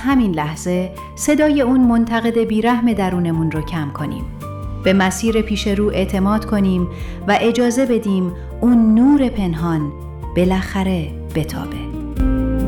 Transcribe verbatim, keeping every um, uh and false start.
همین لحظه صدای اون منتقد بیرحم درونمون رو کم کنیم. به مسیر پیش رو اعتماد کنیم و اجازه بدیم اون نور پنهان بالاخره بتابه.